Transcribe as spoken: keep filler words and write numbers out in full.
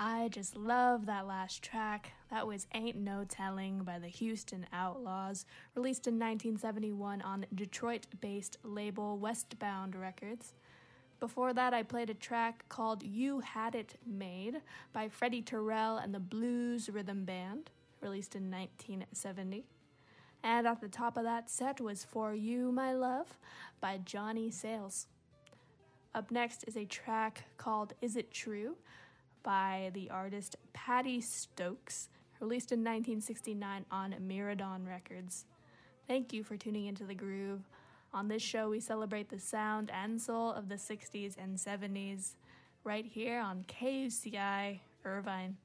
I just love that last track. That was Ain't No Telling by the Houston Outlaws, released in nineteen seventy-one on Detroit-based label Westbound Records. Before that, I played a track called You Had It Made by Freddie Terrell and the Blues Rhythm Band, released in nineteen seventy. And at the top of that set was For You, My Love by Johnny Sales. Up next is a track called Is It True by the artist Patty Stokes, released in nineteen sixty-nine on Miradon Records. Thank you for tuning into The Groove. On this show, we celebrate the sound and soul of the sixties and seventies, right here on K U C I Irvine.